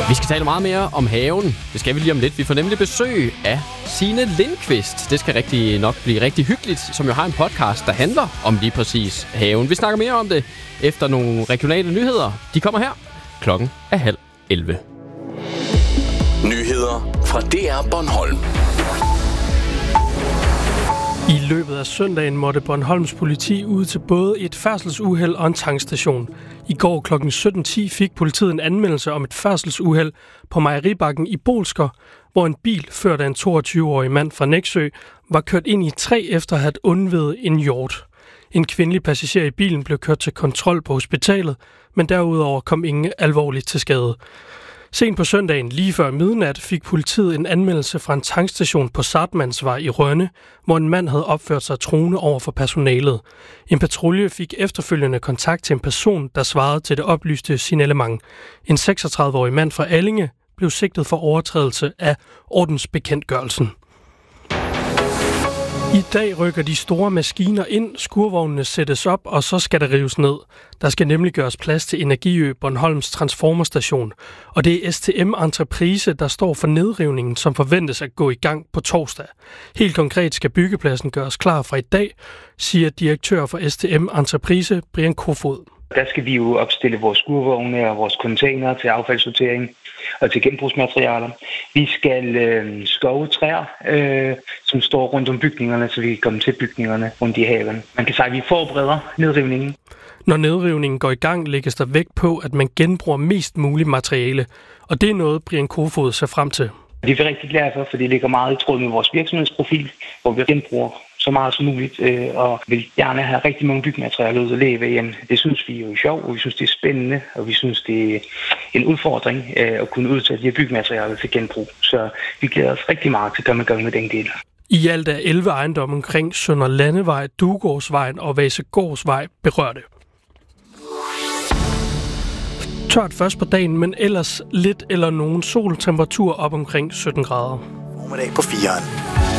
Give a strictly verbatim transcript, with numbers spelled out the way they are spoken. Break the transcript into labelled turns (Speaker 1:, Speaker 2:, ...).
Speaker 1: Vi skal tale meget mere om haven. Det skal vi lige om lidt. Vi får nemlig besøg af Signe Lindqvist. Det skal rigtig nok blive rigtig hyggeligt, som jo har en podcast, der handler om lige præcis haven. Vi snakker mere om det efter nogle regionale nyheder. De kommer her. Klokken er halv elleve.
Speaker 2: Nyheder fra D R Bornholm.
Speaker 3: I løbet af søndagen måtte Bornholms politi ud til både et færdselsuheld og en tankstation. I går klokken sytten ti fik politiet en anmeldelse om et færdselsuheld på Mejeribakken i Bolsker, hvor en bil ført af en toogtyve-årig mand fra Nexø var kørt ind i træ efter at have undvedet en hjort. En kvindelig passager i bilen blev kørt til kontrol på hospitalet, men derudover kom ingen alvorligt til skade. Sent på søndagen, lige før midnat, fik politiet en anmeldelse fra en tankstation på Sartmannsvej i Rønne, hvor en mand havde opført sig truende over for personalet. En patrulje fik efterfølgende kontakt til en person, der svarede til det oplyste signalement. En seksogtredive-årig mand fra Allinge blev sigtet for overtrædelse af ordensbekendtgørelsen. I dag rykker de store maskiner ind, skurvognene sættes op, og så skal der rives ned. Der skal nemlig gøres plads til Energiø Bornholms transformerstation. Og det er S T M Entreprise, der står for nedrivningen, som forventes at gå i gang på torsdag. Helt konkret skal byggepladsen gøres klar fra i dag, siger direktør for S T M Entreprise, Brian Kofod.
Speaker 4: Der skal vi jo opstille vores skurvogne og vores container til affaldssortering og til genbrugsmaterialer. Vi skal øh, skove træer, øh, som står rundt om bygningerne, så vi kan komme til bygningerne rundt i haven. Man kan sige, at vi forbereder nedrivningen.
Speaker 3: Når nedrivningen går i gang, lægges der vægt på, at man genbruger mest muligt materiale. Og det er noget, Brian Kofod ser frem til.
Speaker 4: Det er vi rigtig glade for, for det ligger meget i tråd med vores virksomhedsprofil, hvor vi genbruger så meget som muligt, øh, og vil gerne have rigtig mange byggematerialer ud at leve igen. Det synes vi er jo sjovt, og vi synes, det er spændende, og vi synes, det er en udfordring øh, at kunne udtage de her byggematerialer til genbrug. Så vi glæder os rigtig meget til at komme i gang med den del.
Speaker 3: I alt er elleve ejendomme omkring Sønder Landevej, Dugårdsvejen og Vasegårdsvej berørte. Tørt først på dagen, men ellers lidt eller nogen sol, temperatur op omkring sytten grader.
Speaker 5: Formiddag på fireren.